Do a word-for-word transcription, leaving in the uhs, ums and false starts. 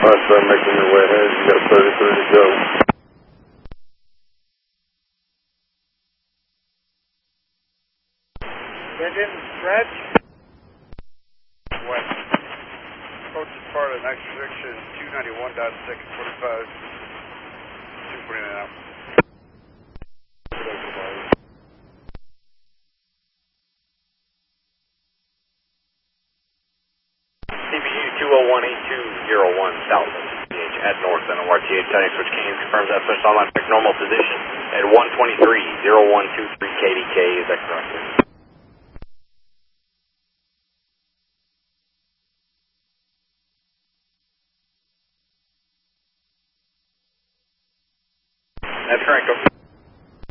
Alright, start making your way ahead. You got thirty-three to go. Engine, stretch. West. Approach is part of next restriction two ninety-one point six, forty-five. two forty-nine out. C B U two oh one eight two zero one south of C H at north and O R T H Tiny Switch K confirms that switch online back normal position at one twenty-three, zero one two three K D K. Is that correct?